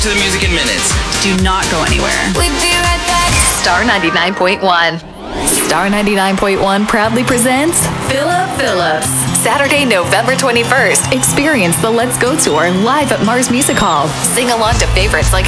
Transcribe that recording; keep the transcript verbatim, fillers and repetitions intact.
to the music in minutes. Do not go anywhere. We'll be right back. Star ninety-nine point one. Star ninety-nine point one proudly presents Philip Phillips. Saturday, November twenty-first. Experience the Let's Go Tour live at Mars Music Hall. Sing along to favorites like